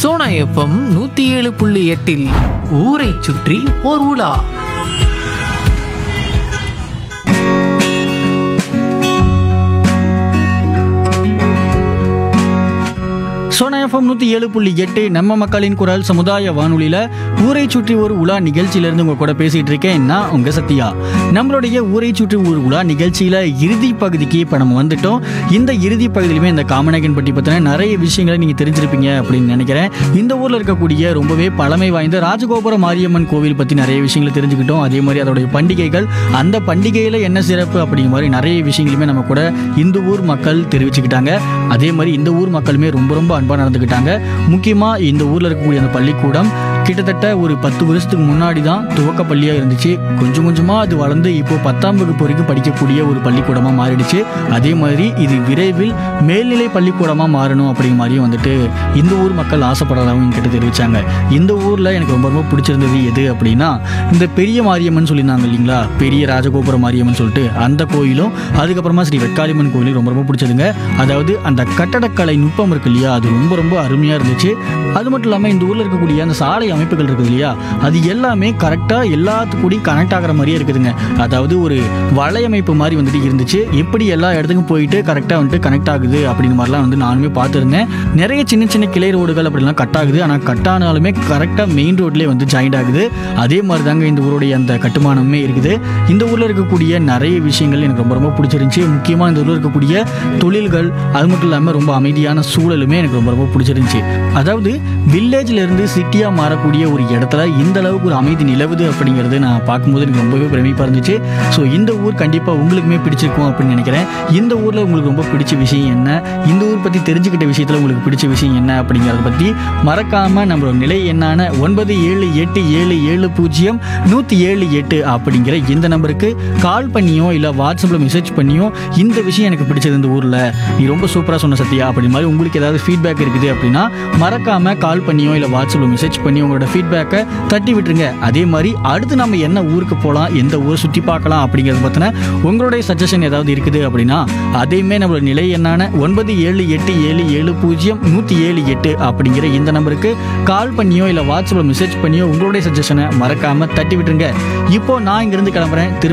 Sona FM 107.8 ஊரை சுற்றி ஓர் உலா. சோனா எஃப்எம் 107.8 நம்ம மக்களின் குரல் சமுதாய வானொலியில் ஊரை சுற்றி ஒரு உலா நிகழ்ச்சியிலேருந்து உங்கள் கூட பேசிகிட்டு இருக்கேன். நான் உங்கள் சத்யா. நம்மளுடைய ஊரை சுற்றி ஒரு உலா நிகழ்ச்சியில் இறுதி பகுதிக்கு இப்போ நம்ம வந்துட்டோம். இந்த இறுதி பகுதியிலுமே இந்த காமநாயக்கன்பட்டி பற்றின நிறைய விஷயங்களை நீங்கள் தெரிஞ்சிருப்பீங்க அப்படின்னு நினைக்கிறேன். இந்த ஊரில் இருக்கக்கூடிய ரொம்பவே பழமை வாய்ந்த ராஜகோபுர மாரியம்மன் கோவில் பற்றி நிறைய விஷயங்களை தெரிஞ்சுக்கிட்டோம். அதே மாதிரி அதோடைய பண்டிகைகள், அந்த பண்டிகையில் என்ன சிறப்பு அப்படிங்கிற மாதிரி நிறைய விஷயங்களுமே நம்ம கூட இந்த ஊர் மக்கள் தெரிவிச்சுக்கிட்டாங்க. அதே மாதிரி இந்த ஊர் மக்களுமே ரொம்ப அன்பாக நடந்துக்கிட்டாங்க. முக்கியமாக இந்த ஊரில் இருக்கக்கூடிய அந்த பள்ளிக்கூடம் கிட்டத்தட்ட ஒரு 10 வருஷத்துக்கு முன்னாடி தான் துவக்க பள்ளியாக இருந்துச்சு. கொஞ்சம் கொஞ்சமாக அது வளர்ந்து இப்போ 10ஆம் வகுப்பு வரைக்கும் படிக்கக்கூடிய ஒரு பள்ளிக்கூடமாக மாறிடுச்சு. அதே மாதிரி இது விரைவில் மேல்நிலை பள்ளிக்கூடமாக மாறணும் அப்படிங்கிற மாதிரியும் வந்துட்டு இந்த ஊர் மக்கள் ஆசைப்படுறதாகவும் என்கிட்ட தெரிவித்தாங்க. இந்த ஊரில் எனக்கு ரொம்ப பிடிச்சிருந்தது எது அப்படின்னா, இந்த பெரிய மாரியம்மன் சொல்லியிருந்தாங்க இல்லைங்களா, பெரிய ராஜகோபுர மாரியம்மன் சொல்லிட்டு அந்த கோயிலும், அதுக்கப்புறமா ஸ்ரீ வெக்காளியம்மன் கோயிலும் ரொம்ப பிடிச்சதுங்க. அதாவது அந்த கட்டடக்கலை நுட்பம் இருக்கு இல்லையா, அது ரொம்ப அருமையாக இருந்துச்சு. அது மட்டும் இல்லாமல் இந்த ஊரில் இருக்கக்கூடிய அந்த சாலை அமைப்புகள் இருக்குது இல்லையா, அது எல்லாமே கரெக்டாக எல்லாத்துக்கூடி கனெக்ட் ஆகிற மாதிரியே இருக்குதுங்க. அதாவது ஒரு வலையமைப்பு மாதிரி வந்துட்டு இருந்துச்சு. எப்படி எல்லா இடத்துக்கும் போயிட்டு கரெக்டாக வந்துட்டு கனெக்ட் ஆகுது அப்படிங்கிற மாதிரிலாம் வந்து நானுமே பார்த்துருந்தேன். நிறைய சின்ன கிளை ரோடுகள் அப்படிலாம் கட் ஆகுது. ஆனால் கட் ஆனாலுமே கரெக்டாக மெயின் ரோட்லேயே வந்து ஜாயிண்ட் ஆகுது. அதே மாதிரி தாங்க இந்த ஊருடைய அந்த கட்டுமானமே இருக்குது. இந்த ஊரில் இருக்கக்கூடிய நிறைய விஷயங்கள் எனக்கு ரொம்ப பிடிச்சிருந்துச்சி. முக்கியமாக இந்த ஊரில் இருக்கக்கூடிய தொழில்கள், அது மட்டும் இல்லாமல் ரொம்ப அமைதியான சூழலுமே எனக்கு ரொம்ப பிடிச்சிருந்துச்சி. அதாவது வில்லேஜில் இருந்து சிட்டியாக மாறக்கூடிய ஒரு இடத்துல இந்த அளவுக்கு ஒரு அமைதி நிலவுது அப்படிங்கிறது நான் பார்க்கும்போது எனக்கு ரொம்பவே பிரமிப்பாக இருந்துச்சு. ஸோ இந்த ஊர் கண்டிப்பாக உங்களுக்குமே பிடிச்சிருக்கும் அப்படின்னு நினைக்கிறேன். இந்த ஊரில் உங்களுக்கு ரொம்ப பிடிச்ச விஷயம் என்ன, இந்த ஊர் பற்றி தெரிஞ்சுக்கிட்ட விஷயத்தில் உங்களுக்கு பிடிச்ச விஷயம் என்ன அப்படிங்கிறத பற்றி மறக்காமல் நம்மளோட நிலை என்னான 9787700178 அப்படிங்கிற இந்த நம்பருக்கு கால் பண்ணியோ இல்லை வாட்ஸ்அப்பில் மெசேஜ் பண்ணியோ இந்த விஷயம் எனக்கு பிடிச்சது இந்த ஊரில், நீ ரொம்ப சூப்பராக சொன்ன சத்யா அப்படி மாதிரி உங்களுக்கு ஏதாவது ஃபீட்பேக் இருக்குது அப்படின்னா மறக்காமல் கால் பண்ணியோ இல்லை வாட்ஸ்அப்பில் மெசேஜ் பண்ணி உங்களோட ஃபீட்பேக்கை தட்டி விட்டுருங்க. அதே மாதிரி அடுத்து நம்ம என்ன ஊருக்கு போகலாம், எந்த ஊரை சுற்றி பார்க்கலாம் அப்படிங்கிறத பற்றின உங்களுடைய சஜஷன் ஏதாவது இருக்குது அப்படின்னா அதையுமே நம்மளோட நிலை என்னான 9787700178 அப்படிங்கிற இந்த நம்பருக்கு கால் பண்ணியோ இல்லை வாட்ஸ்அப்பில் மெசேஜ் பண்ணியோ உங்களுடைய சஜஷனை மறக்காமல் தட்டி விட்டுருங்க. இப்போ நான் இங்கிருந்து கிளம்புறேன்.